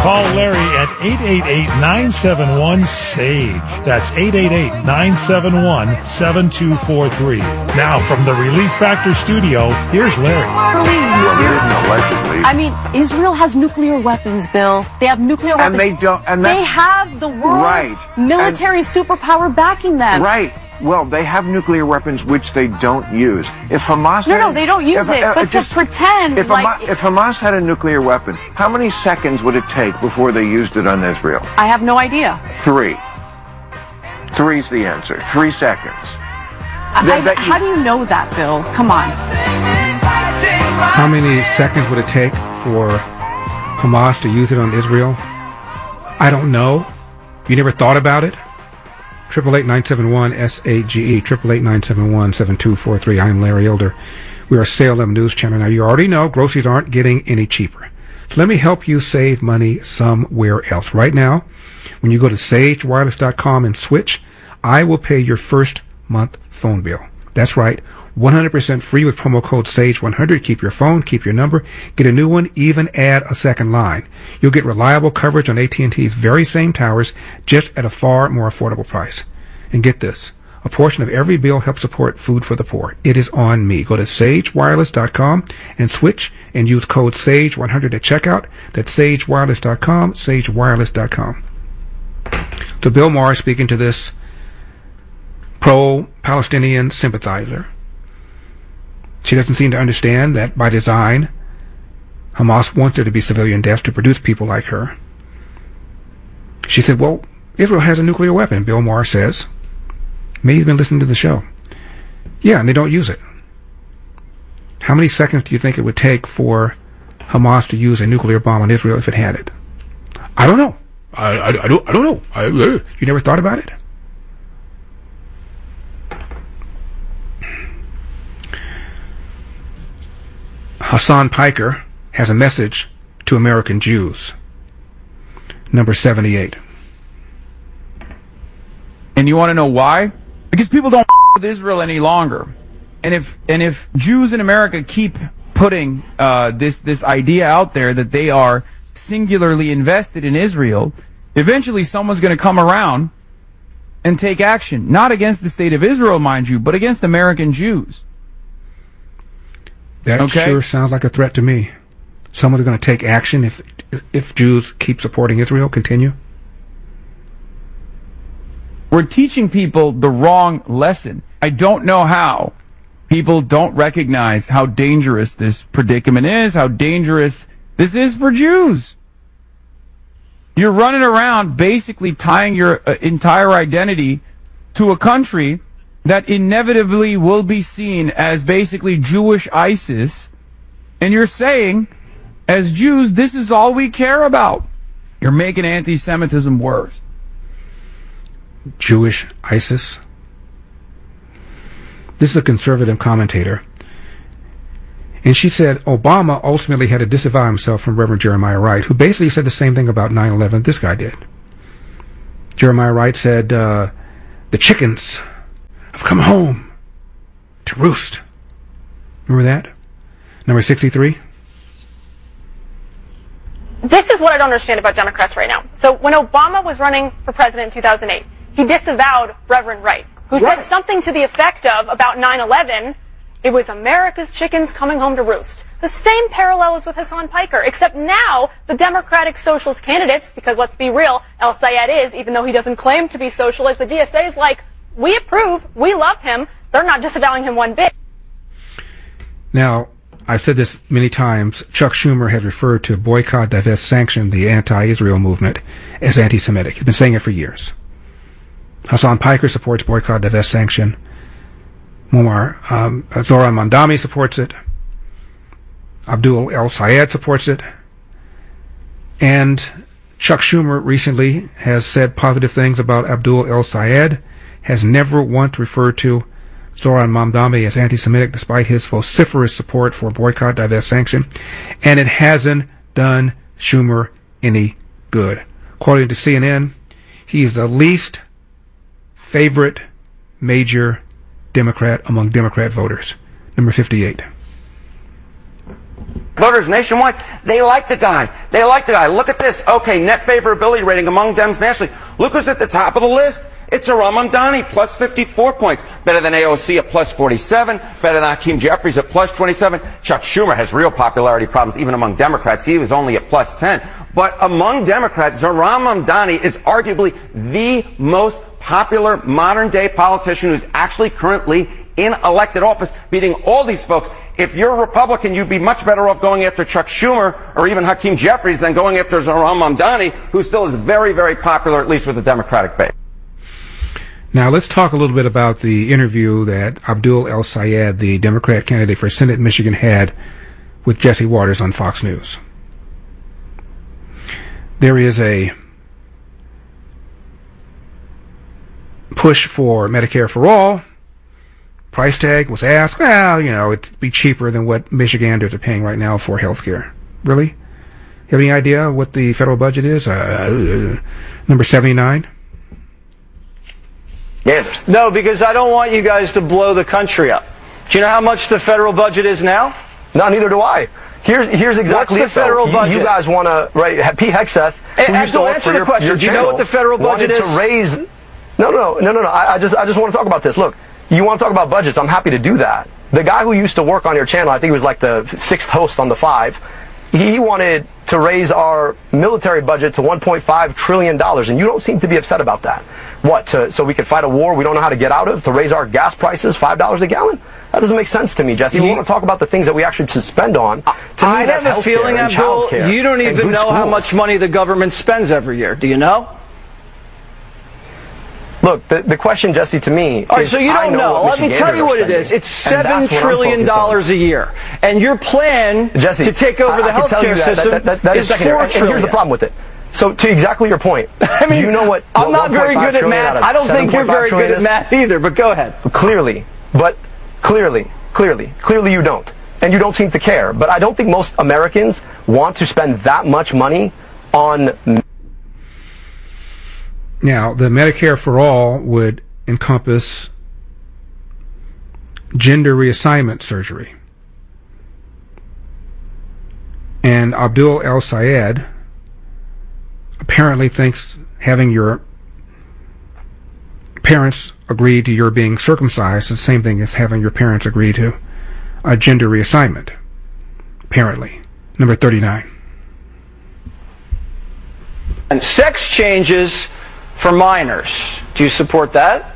Call Larry at 888-971-SAGE. That's 888-971-7243. Now, from the Relief Factor studio, here's Larry. I mean, Israel has nuclear weapons, Bill. They have nuclear weapons. And they don't. And they have the world's military superpower backing them. Right. Well, they have nuclear weapons which they don't use. If Hamas No, they don't use it. But just pretend if Hamas had a nuclear weapon, how many seconds would it take before they used it on Israel? I have no idea. 3. 3's the answer. 3 seconds. How do you know that, Bill? Come on. How many seconds would it take for Hamas to use it on Israel? I don't know. You never thought about it? 888-971-SAGE, 888-971-7243. I'm Larry Elder. We are Salem News Channel. Now, you already know groceries aren't getting any cheaper. So let me help you save money somewhere else. Right now, when you go to sagewireless.com and switch, I will pay your first month phone bill. That's right. 100% free with promo code SAGE100. Keep your phone, keep your number, get a new one, even add a second line. You'll get reliable coverage on AT&T's very same towers, just at a far more affordable price. And get this, a portion of every bill helps support food for the poor. It is on me. Go to sagewireless.com and switch and use code SAGE100 at checkout. That's sagewireless.com, sagewireless.com. So Bill Maher speaking to this pro-Palestinian sympathizer. She doesn't seem to understand that by design, Hamas wants there to be civilian deaths to produce people like her. She said, well, Israel has a nuclear weapon, Bill Maher says. Maybe he's been listening to the show. Yeah, and they don't use it. How many seconds do you think it would take for Hamas to use a nuclear bomb on Israel if it had it? I don't know. I don't know. You never thought about it? Hassan Piker has a message to American Jews. Number 78. And you want to know why? Because people don't with Israel any longer. And if Jews in America keep putting this idea out there that they are singularly invested in Israel, eventually someone's going to come around and take action. Not against the state of Israel, mind you, but against American Jews. That sure sounds like a threat to me. Someone's going to take action if Jews keep supporting Israel. Continue. We're teaching people the wrong lesson. I don't know how people don't recognize how dangerous this predicament is, how dangerous this is for Jews. You're running around basically tying your entire identity to a country that inevitably will be seen as basically Jewish ISIS, and you're saying, as Jews, this is all we care about. You're making anti-Semitism worse. Jewish ISIS? This is a conservative commentator, and she said Obama ultimately had to disavow himself from Reverend Jeremiah Wright, who basically said the same thing about 9/11 this guy did. Jeremiah Wright said, the chickens have come home to roost. Remember that? Number 63. This is what I don't understand about Democrats right now. So when Obama was running for president in 2008, he disavowed Reverend Wright, who said something to the effect of, about 9/11, it was America's chickens coming home to roost. The same parallel is with Hassan Piker, except now the Democratic Socialist candidates, because let's be real, El Sayed is, even though he doesn't claim to be socialist, the DSA is like, we approve, we love him, they're not disavowing him one bit. Now, I've said this many times, Chuck Schumer has referred to boycott, divest, sanction, the anti-Israel movement, as anti-Semitic. He's been saying it for years. Hassan Piker supports boycott, divest, sanction. Zoran Mandami supports it. Abdul El Sayed supports it. And Chuck Schumer recently has said positive things about Abdul El Sayed, has never once referred to Zoran Mandami as anti-Semitic despite his vociferous support for boycott, divest, sanction, and it hasn't done Schumer any good. According to CNN, he is the least favorite major Democrat among Democrat voters. Number 58. Voters nationwide, they like the guy. They like the guy. Look at this. Okay, net favorability rating among Dems nationally. Look who's at the top of the list. It's Aram Mamdani, plus 54 points. Better than AOC at plus 47. Better than Hakeem Jeffries at plus 27. Chuck Schumer has real popularity problems even among Democrats. He was only at plus 10. But among Democrats, Aram Mamdani is arguably the most popular modern-day politician who's actually currently in elected office, beating all these folks. If you're a Republican, you'd be much better off going after Chuck Schumer or even Hakeem Jeffries than going after Aram Mamdani, who still is very, very popular, at least with the Democratic base. Now, let's talk a little bit about the interview that Abdul El-Sayed, the Democrat candidate for Senate in Michigan, had with Jesse Waters on Fox News. There is a push for Medicare for all. Price tag was asked, well, it'd be cheaper than what Michiganders are paying right now for health care. Really? You have any idea what the federal budget is? Number 79? Anders. No, because I don't want you guys to blow the country up. Do you know how much the federal budget is now? No, neither do I. Here's exactly What's the federal budget? You guys want to, right, Pete Hegseth, who used to work for your question. Do you know what the federal budget is? To raise... No. I just want to talk about this. Look. You want to talk about budgets, I'm happy to do that. The guy who used to work on your channel, I think he was like the 6th host on the 5, he wanted to raise our military budget to $1.5 trillion, and you don't seem to be upset about that. What, so we could fight a war we don't know how to get out of, to raise our gas prices $5 a gallon? That doesn't make sense to me, Jesse. We want to talk about the things that we actually should spend on. I have a feeling, Abdul, you don't even know how much money the government spends every year. Do you know? Look, the question, Jesse, to me all right, so you don't know. Let me tell you what it is. It's $7 trillion a year. And your plan Jesse, to take over the healthcare system is $4 trillion. And here's the problem with it. So, to exactly your point, I mean, do you know what I'm not very good at math. I don't think you're very good at math either, but go ahead. Clearly you don't. And you don't seem to care. But I don't think most Americans want to spend that much money on... Now, the Medicare for All would encompass gender reassignment surgery. And Abdul El-Sayed apparently thinks having your parents agree to your being circumcised is the same thing as having your parents agree to a gender reassignment. Apparently. Number 39. And sex changes for minors. Do you support that?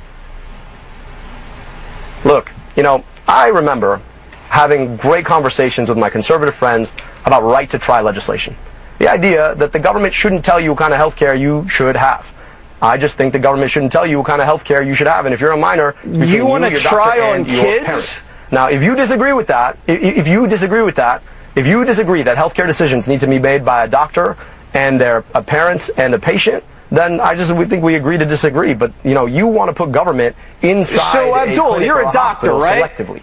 Look, I remember having great conversations with my conservative friends about right-to-try legislation. The idea that the government shouldn't tell you what kind of health care you should have. I just think the government shouldn't tell you what kind of health care you should have. And if you're a minor, you want to try on kids? Now, if you disagree with that, if you disagree that health care decisions need to be made by a doctor and their parents and a patient, then we think we agree to disagree. But, you want to put government inside. So, Abdul, you're a doctor, right? Selectively.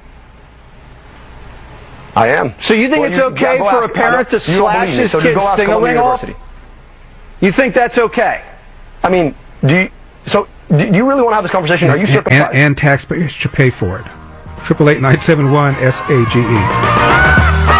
I am. So you think it's okay for a parent to slash his kid's thing-a-ling off? You think that's okay? I mean, do you really want to have this conversation? Are you circumcised? And taxpayers should pay for it. 888-971-SAGE.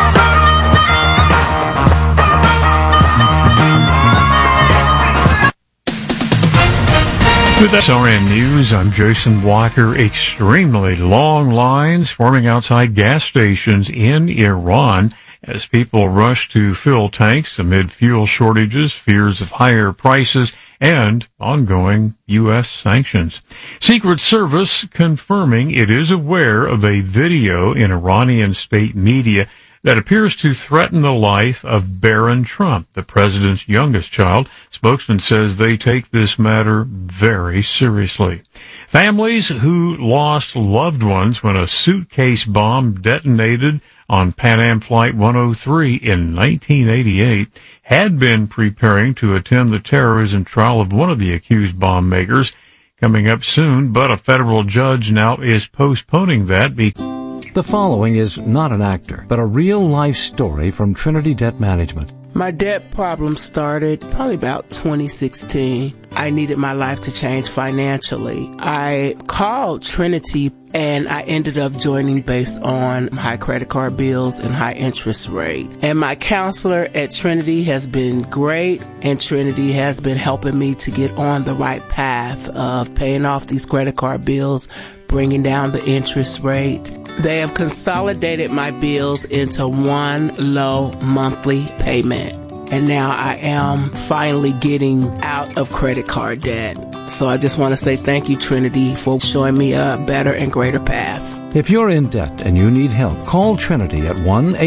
With SRN News, I'm Jason Walker. Extremely long lines forming outside gas stations in Iran as people rush to fill tanks amid fuel shortages, fears of higher prices, and ongoing U.S. sanctions. Secret Service confirming it is aware of a video in Iranian state media that appears to threaten the life of Barron Trump, the president's youngest child. Spokesman says they take this matter very seriously. Families who lost loved ones when a suitcase bomb detonated on Pan Am Flight 103 in 1988 had been preparing to attend the terrorism trial of one of the accused bomb makers coming up soon, but a federal judge now is postponing that because the following is not an actor, but a real-life story from Trinity Debt Management. My debt problem started probably about 2016. I needed my life to change financially. I called Trinity and I ended up joining based on high credit card bills and high interest rate. And my counselor at Trinity has been great, and Trinity has been helping me to get on the right path of paying off these credit card bills, bringing down the interest rate. They have consolidated my bills into one low monthly payment. And now I am finally getting out of credit card debt. So I just want to say thank you, Trinity, for showing me a better and greater path. If you're in debt and you need help, call Trinity at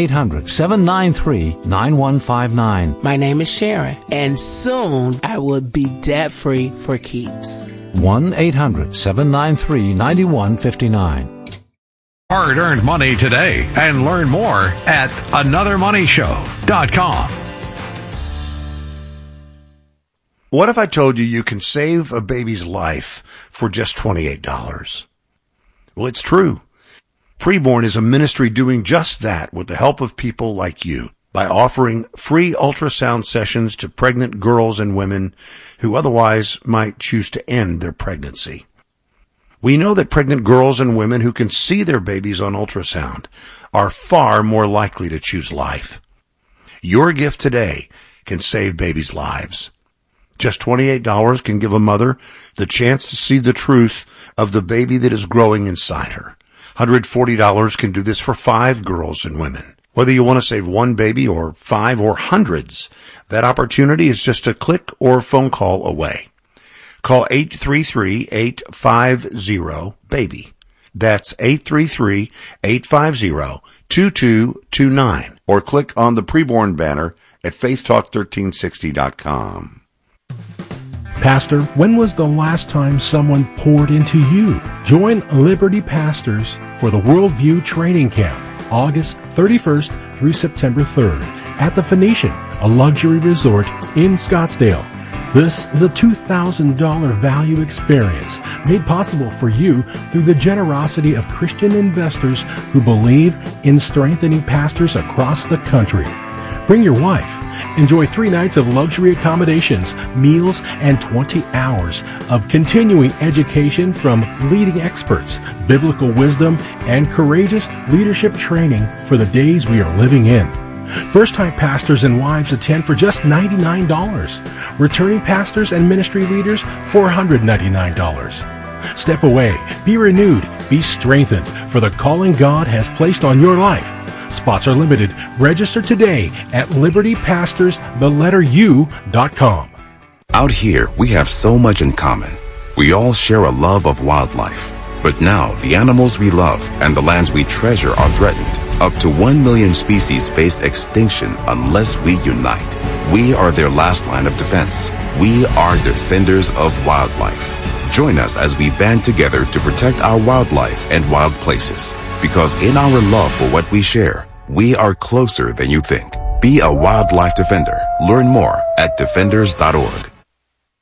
1-800-793-9159. My name is Sharon, and soon I will be debt-free for keeps. 1-800-793-9159. Hard-earned money today, and learn more at anothermoneyshow.com. What if I told you you can save a baby's life for just $28? Well, it's true. Preborn is a ministry doing just that with the help of people like you by offering free ultrasound sessions to pregnant girls and women who otherwise might choose to end their pregnancy. We know that pregnant girls and women who can see their babies on ultrasound are far more likely to choose life. Your gift today can save babies' lives. Just $28 can give a mother the chance to see the truth of the baby that is growing inside her. $140 can do this for 5 girls and women. Whether you want to save one baby or 5 or hundreds, that opportunity is just a click or phone call away. Call 833-850-BABY. That's 833-850-2229. Or click on the Preborn banner at faithtalk1360.com. Pastor, when was the last time someone poured into you? Join Liberty Pastors for the Worldview Training Camp, August 31st through September 3rd at the Phoenician, a luxury resort in Scottsdale. This is a $2,000 value experience made possible for you through the generosity of Christian investors who believe in strengthening pastors across the country. Bring your wife. Enjoy 3 nights of luxury accommodations, meals, and 20 hours of continuing education from leading experts, biblical wisdom, and courageous leadership training for the days we are living in. First-time pastors and wives attend for just $99. Returning pastors and ministry leaders, $499. Step away, be renewed, be strengthened for the calling God has placed on your life. Spots are limited. Register today at libertypastorstheletteru.com. Out here, we have so much in common. We all share a love of wildlife. But now, the animals we love and the lands we treasure are threatened. Up to 1 million species face extinction unless we unite. We are their last line of defense. We are defenders of wildlife. Join us as we band together to protect our wildlife and wild places. Because in our love for what we share, we are closer than you think. Be a wildlife defender. Learn more at defenders.org.